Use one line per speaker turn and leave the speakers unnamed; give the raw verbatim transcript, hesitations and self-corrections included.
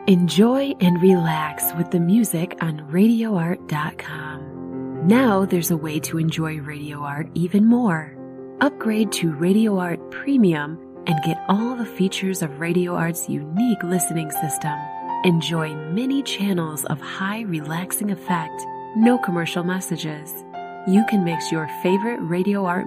Enjoy and relax with the music on radio art dot com. Now there's a way to enjoy Radio Art even more. Upgrade to Radio Art Premium and get all the features of Radio Art's unique listening system. Enjoy many channels of high relaxing effect, no commercial messages. You can mix your favorite Radio Art